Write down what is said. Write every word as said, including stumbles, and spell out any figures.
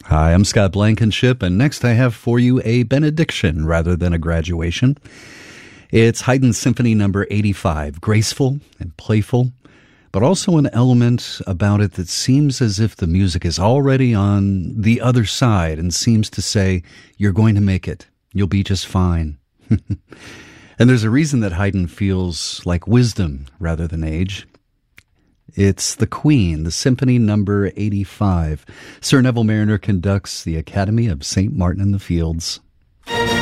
Hi, I'm Scott Blankenship, and next I have for you a benediction rather than a graduation. It's Haydn's Symphony Number eighty-five, graceful and playful, but also an element about it that seems as if the music is already on the other side and seems to say, you're going to make it. You'll be just fine. And there's a reason that Haydn feels like wisdom rather than age. It's the Queen, the Symphony Number eighty-five. Sir Neville Marriner conducts the Academy of Saint Martin in the Fields.